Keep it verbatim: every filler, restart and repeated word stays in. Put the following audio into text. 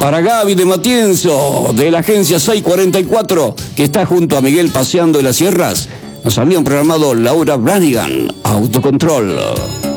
Para Gaby de Matienzo, de la agencia seiscientos cuarenta y cuatro, que está junto a Miguel paseando en las sierras, nos habían programado Laura Branigan, Autocontrol.